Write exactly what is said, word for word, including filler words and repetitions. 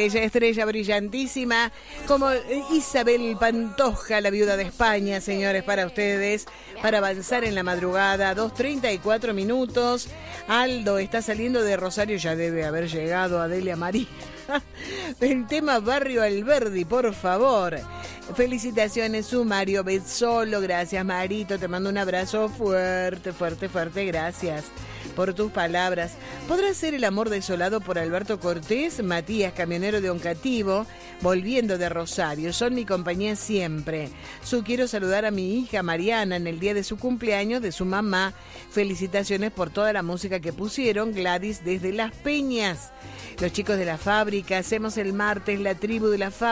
bella, estrella brillantísima, como Isabel Pantoja, la viuda de España, señores, para ustedes, para avanzar en la madrugada, dos treinta y cuatro minutos. Aldo está saliendo de Rosario, ya debe haber llegado Adelia María. El tema Barrio Alberdi, por favor. Felicitaciones, Sumario Bezzolo. Gracias, Marito. Te mando un abrazo fuerte, fuerte, fuerte. Gracias por tus palabras. ¿Podrá ser El amor desolado por Alberto Cortés? Matías, camionero de Oncativo, volviendo de Rosario. Son mi compañía siempre. Su quiero saludar a mi hija Mariana en el día de su cumpleaños de su mamá. Felicitaciones por toda la música que pusieron. Gladys desde Las Peñas. Los chicos de la fábrica, hacemos el martes la tribu de la fábrica.